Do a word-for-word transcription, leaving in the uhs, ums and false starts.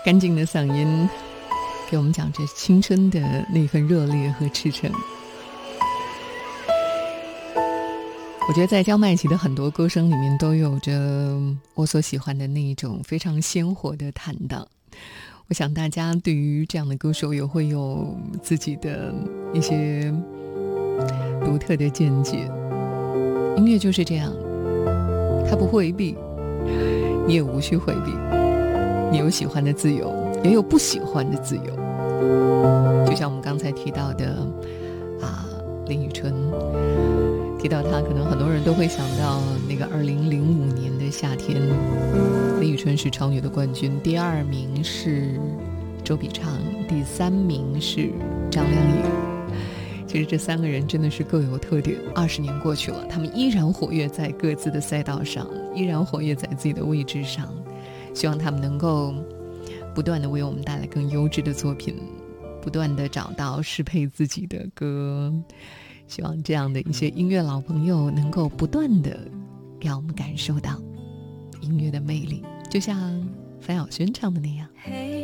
干净的嗓音给我们讲着青春的那份热烈和赤诚。我觉得在焦麦琪的很多歌声里面都有着我所喜欢的那一种非常鲜活的坦荡。我想大家对于这样的歌手也会有自己的一些独特的见解。音乐就是这样，它不回避，你也无需回避，你有喜欢的自由，也有不喜欢的自由。就像我们刚才提到的啊，林宇春，提到他可能很多人都会想到那个二零零五年的夏天，林宇春是超女的冠军，第二名是周笔畅，第三名是张靓颖。其实这三个人真的是各有特点，二十年过去了，他们依然活跃在各自的赛道上，依然活跃在自己的位置上。希望他们能够不断地为我们带来更优质的作品，不断地找到适配自己的歌。希望这样的一些音乐老朋友能够不断地让我们感受到音乐的魅力，就像范晓萱唱的那样。